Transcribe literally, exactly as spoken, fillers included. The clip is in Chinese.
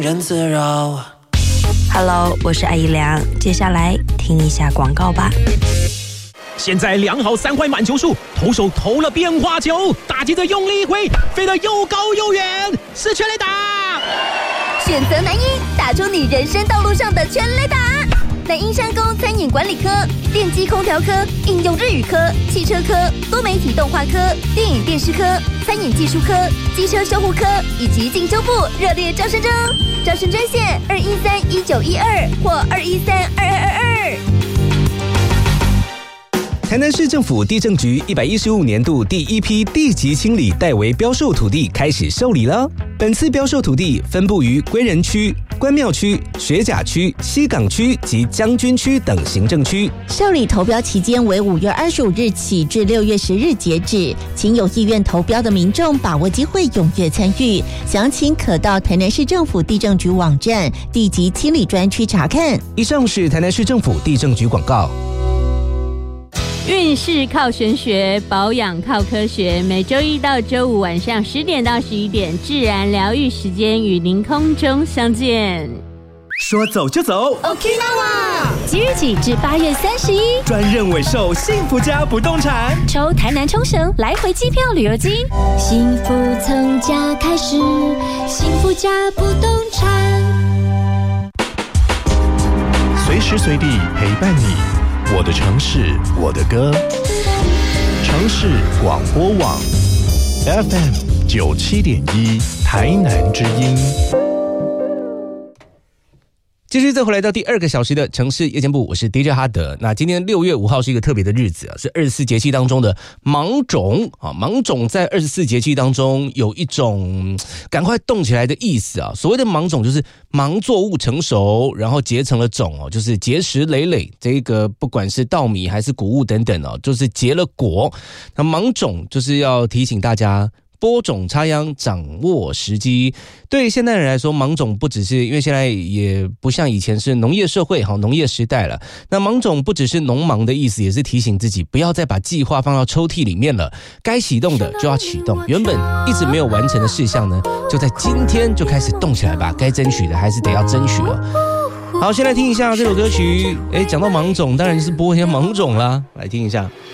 人自扰。 Hello， 我是艾怡良，接下来听一下广告吧。 现在量好三块满球数，投手投了变化球，打击者用力一挥，飞得又高又远，是全垒打。 选择南一，打出你人生道路上的全垒打。南一山工餐饮管理科、电机空调科、应用日语科、汽车科、多媒体动画科、电影电视科、餐饮技术科、机车修护科以及进修部热烈招生中，招生专线二一三一九一二或二一三二二二二。 台南市政府地政局一百一十五年度第一批地级清理代为标售土地开始受理了。本次标售土地分布于归仁区、关庙区、学甲区、西港区及将军区等行政区。 受理投标期间为五月二十五日起至六月十日截止，请有意愿投标的民众把握机会，踊跃参与。详情可到台南市政府地政局网站地级清理专区查看。 以上是台南市政府地政局广告。 运势靠玄学，保养靠科学。每周一到周五晚上十点到十一点，自然疗愈时间与您空中相见。 说走就走 Okinawa 即日起至八月三十一， 专任委售幸福家不动产， 抽台南冲绳来回机票旅游金，幸福从家开始，幸福家不动产， 随时随地陪伴你。我的城市，我的歌。城市广播网 F M 九七点一，台南之音。 继续再回来到第二个小时的城市夜间部，我是 D J 哈德。那今天六月五号是一个特别的日子啊，是二十四节气当中的芒种啊。芒种在二十四节气当中有一种赶快动起来的意思啊。所谓的芒种就是芒作物成熟，然后结成了种哦，就是结实累累。这个不管是稻米还是谷物等等哦，就是结了果。那芒种就是要提醒大家。播种插秧，掌握时机。对现代人来说，芒种不只是因为现在也不像以前是农业社会、农业时代了。那芒种不只是农忙的意思，也是提醒自己不要再把计划放到抽屉里面了，该启动的就要启动。原本一直没有完成的事项呢，就在今天就开始动起来吧。该争取的还是得要争取了。好，先来听一下这首歌曲。哎，讲到芒种，当然是播一些芒种啦，来听一下。